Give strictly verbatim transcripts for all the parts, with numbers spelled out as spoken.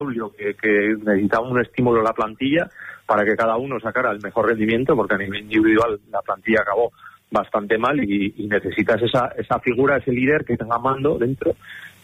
que, que necesitaba un estímulo en la plantilla para que cada uno sacara el mejor rendimiento, porque a nivel individual la plantilla acabó bastante mal y, y necesitas esa esa figura, ese líder que tenga mando dentro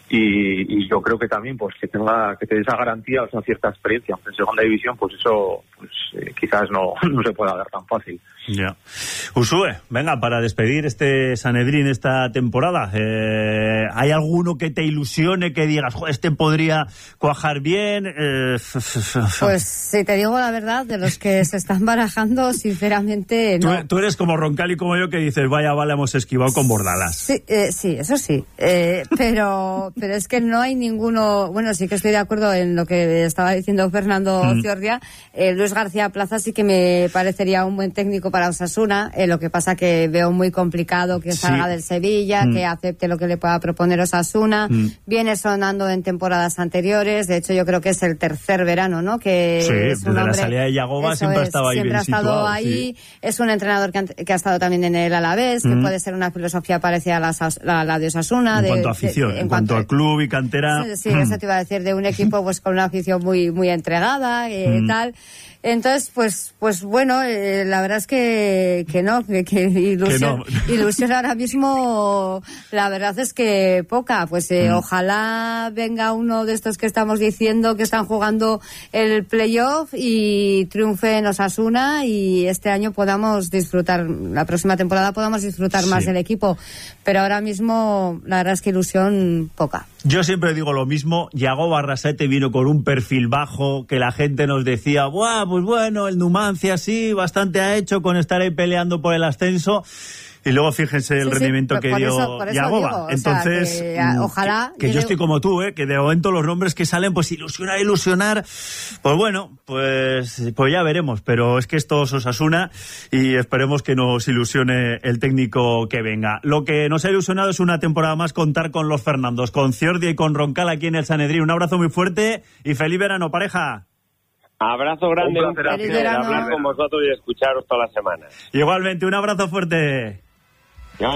y, y yo creo que también pues que tenga que te dé esa garantía, o sea, cierta experiencia, aunque en segunda división pues eso pues eh, quizás no, no se pueda dar tan fácil. Ya. Usue, venga, para despedir este Sanedrín esta temporada, eh, ¿hay alguno que te ilusione, que digas, joder, este podría cuajar bien? Eh, pues si te digo la verdad, de los que se están barajando, sinceramente no. Tú, tú eres como Roncal y como yo, que dices, vaya, vale, hemos esquivado con Bordalas. Sí, eh, sí, eso sí, eh, pero pero es que no hay ninguno. Bueno, sí que estoy de acuerdo en lo que estaba diciendo Fernando mm. Ciordia. eh, Luis García Plaza sí que me parecería un buen técnico para Osasuna, eh, lo que pasa que veo muy complicado que salga sí. del Sevilla, mm. que acepte lo que le pueda proponer Osasuna, mm. viene sonando en temporadas anteriores, de hecho yo creo que es el tercer verano, ¿no? Que sí, es un desde hombre, la salida de Yagoba siempre ha estado ahí siempre bien ha estado situado, ahí, sí. Es un entrenador que, han, que ha estado también en el Alavés, mm. que puede ser una filosofía parecida a la, la, la de Osasuna. En de, cuanto a afición, de, en, en cuanto, cuanto al club y cantera. Sí, sí mm. eso te iba a decir, de un equipo pues con una afición muy, muy entregada y eh, mm. tal. Entonces, pues, pues bueno, eh, la verdad es que, que no, que, que ilusión, que no. ilusión ahora mismo, la verdad es que poca. Pues eh, mm. ojalá venga uno de estos que estamos diciendo que están jugando el playoff y triunfe en Osasuna y este año podamos disfrutar, la próxima temporada podamos disfrutar sí. más del equipo. Pero ahora mismo, la verdad es que ilusión poca. Yo siempre digo lo mismo, Yagoba Arrasate vino con un perfil bajo, que la gente nos decía, ¡buah! Pues bueno, el Numancia sí, bastante ha hecho con estar ahí peleando por el ascenso. Y luego fíjense el sí, rendimiento sí, que dio eso, Yagoba. Digo, Entonces, o sea, que, ojalá. Que, que yo estoy como tú, ¿eh? Que de momento los nombres que salen, pues ilusionar, ilusionar. Pues bueno, pues, pues ya veremos. Pero es que esto es Osasuna y esperemos que nos ilusione el técnico que venga. Lo que nos ha ilusionado es una temporada más contar con los Fernandos, con Ciordia y con Roncal aquí en el Sanedrín. Un abrazo muy fuerte y feliz verano, pareja. Abrazo grande, un placer, un placer hablar con vosotros y escucharos toda la semana. Igualmente, un abrazo fuerte. No.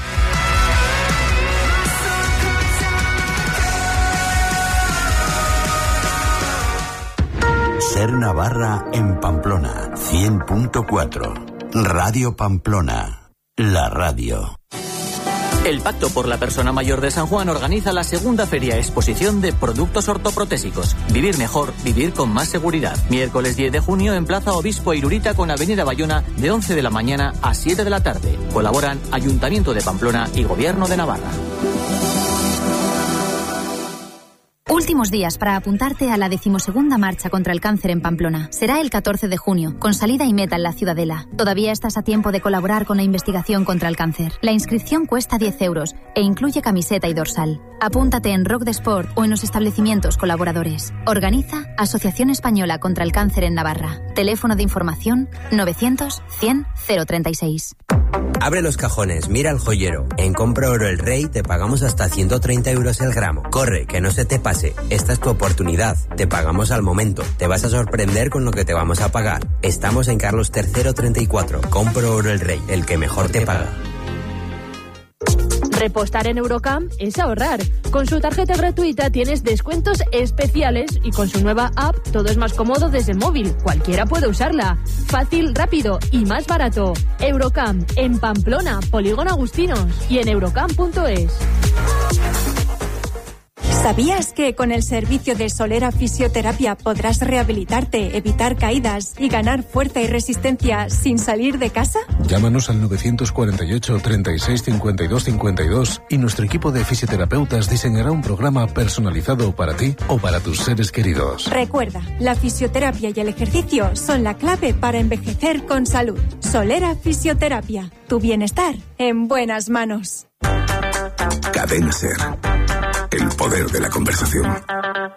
Ser Navarra en Pamplona, cien punto cuatro. Radio Pamplona, la radio. El Pacto por la Persona Mayor de San Juan organiza la segunda feria exposición de productos ortoprotésicos. Vivir mejor, vivir con más seguridad. Miércoles diez de junio en Plaza Obispo Irurita con Avenida Bayona de once de la mañana a siete de la tarde. Colaboran Ayuntamiento de Pamplona y Gobierno de Navarra. Últimos días para apuntarte a la decimosegunda marcha contra el cáncer en Pamplona. Será el catorce de junio, con salida y meta en la Ciudadela. Todavía estás a tiempo de colaborar con la investigación contra el cáncer. La inscripción cuesta diez euros e incluye camiseta y dorsal. Apúntate en Rock de Sport o en los establecimientos colaboradores. Organiza Asociación Española contra el Cáncer en Navarra. Teléfono de información novecientos cien cero treinta y seis. Abre los cajones, mira al joyero. En Compra Oro El Rey te pagamos hasta ciento treinta euros el gramo. Corre, que no se te pase. Esta es tu oportunidad. Te pagamos al momento. Te vas a sorprender con lo que te vamos a pagar. Estamos en Carlos tercero treinta y cuatro. Compra Oro El Rey, el que mejor te paga. Repostar en Eurocamp es ahorrar. Con su tarjeta gratuita tienes descuentos especiales y con su nueva app todo es más cómodo desde el móvil. Cualquiera puede usarla. Fácil, rápido y más barato. Eurocamp en Pamplona, Polígono Agustinos y en eurocamp punto es. ¿Sabías que con el servicio de Solera Fisioterapia podrás rehabilitarte, evitar caídas y ganar fuerza y resistencia sin salir de casa? Llámanos al novecientos cuarenta y ocho, treinta y seis, cincuenta y dos cincuenta y dos y nuestro equipo de fisioterapeutas diseñará un programa personalizado para ti o para tus seres queridos. Recuerda, la fisioterapia y el ejercicio son la clave para envejecer con salud. Solera Fisioterapia, tu bienestar en buenas manos. Cadena Ser. El poder de la conversación.